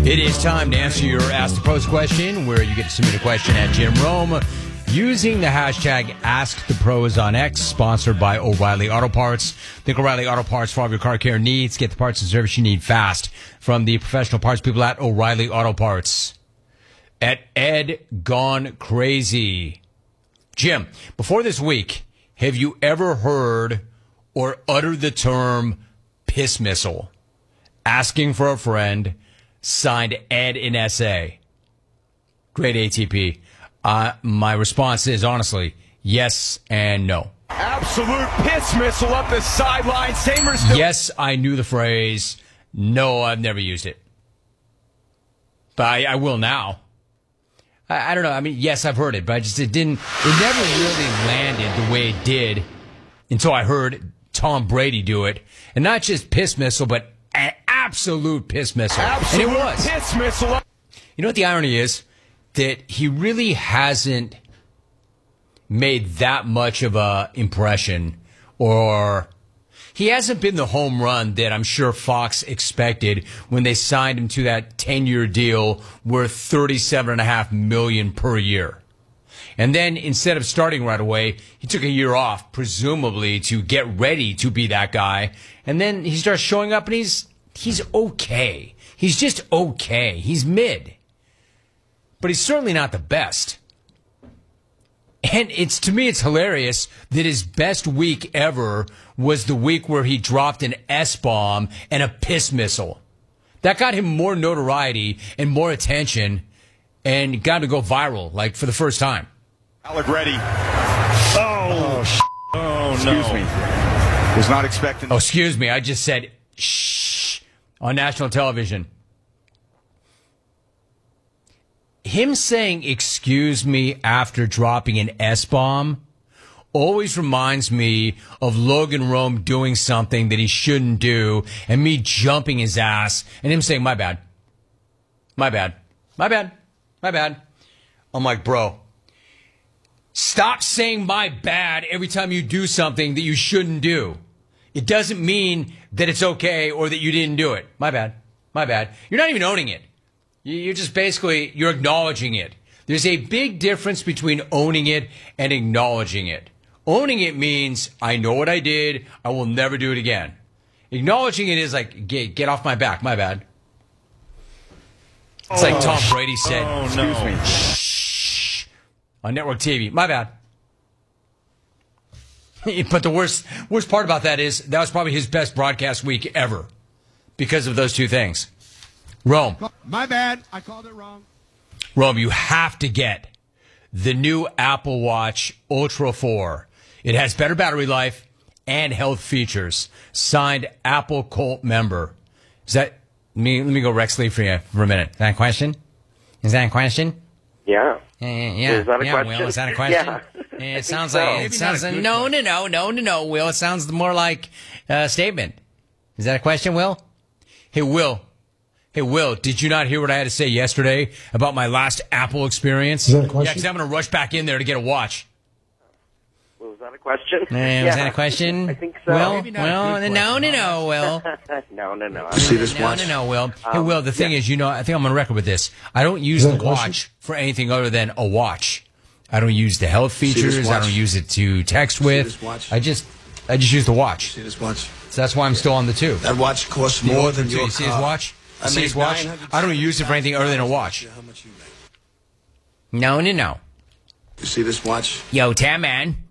It is time to answer your Ask the Pros question, where you get to submit a question at Jim Rome using the hashtag AskThePros on X, sponsored by O'Reilly Auto Parts. Think O'Reilly Auto Parts for all of your car care needs. Get the parts and service you need fast from the professional parts people at O'Reilly Auto Parts. At Ed Gone Crazy. Jim, before this week, have you ever heard or uttered the term piss missile? Asking for a friend, signed Ed in SA. Great ATP. My response is, honestly, yes and no. Absolute piss missile up the sideline. Samer's still... Yes, I knew the phrase. No, I've never used it. But I will now. I don't know. I mean, yes, I've heard it, but it never really landed the way it did until I heard Tom Brady do it. And not just piss missile, but an absolute piss missile. Absolute and it was. Piss missile. You know what the irony is? That he really hasn't made that much of a impression, or he hasn't been the home run that I'm sure Fox expected when they signed him to that 10-year deal worth $37.5 million per year. And then instead of starting right away, he took a year off, presumably to get ready to be that guy. And then he starts showing up and he's okay. He's just okay. He's mid. But he's certainly not the best. And to me, it's hilarious that his best week ever was the week where he dropped an S-bomb and a piss missile. That got him more notoriety and more attention and got to go viral, like, for the first time. Allegretti. Oh, excuse me. Was not expecting... Oh, excuse me. I just said shh on national television. Him saying excuse me after dropping an S-bomb always reminds me of Logan Rome doing something that he shouldn't do and me jumping his ass and him saying, my bad. My bad. My bad. My bad. I'm like, bro, stop saying my bad every time you do something that you shouldn't do. It doesn't mean that it's okay or that you didn't do it. My bad. My bad. You're not even owning it. You're just basically, you're acknowledging it. There's a big difference between owning it and acknowledging it. Owning it means, I know what I did, I will never do it again. Acknowledging it is like, get off my back, my bad. It's like Tom Brady said, excuse me, shh, on network TV, my bad. But the worst part about that is, that was probably his best broadcast week ever because of those two things. Rome. My bad. I called it wrong. Rome, you have to get the new Apple Watch Ultra 4. It has better battery life and health features. Signed Apple Cult member. Is that me? Let me go Rex Lee for you for a minute. Is that a question? Is that a question? Yeah. Yeah. Is that a question? Will, is that a question? Yeah. It sounds so. like, no, Will. It sounds more like a statement. Is that a question, Will? Hey, Will, did you not hear what I had to say yesterday about my last Apple experience? Is that a question? Yeah, because I'm going to rush back in there to get a watch. Well, was that a question? Was that a question? I think so. Will? No, Will. No. See this watch? No, Will. Hey, Will, the thing is, I think I'm on record with this. I don't use the watch for anything other than a watch. I don't use the health features. I don't use it to text with. I just use the watch. See this watch? So that's why I'm still on the two. That watch costs more than your car. You see his watch? See his watch? I don't use it for anything other than a watch. How much you make? No. You see this watch? Yo, Tam Man.